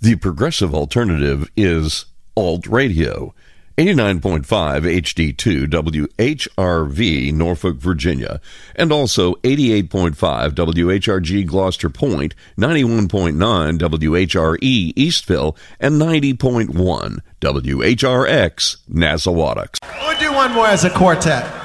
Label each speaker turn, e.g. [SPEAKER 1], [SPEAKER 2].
[SPEAKER 1] The progressive alternative is Alt Radio. 89.5 HD2 WHRV, Norfolk, Virginia, and also 88.5 WHRG Gloucester Point, 91.9 WHRE Eastville, and 90.1 WHRX Nassawadox.
[SPEAKER 2] We'll do one more as a quartet.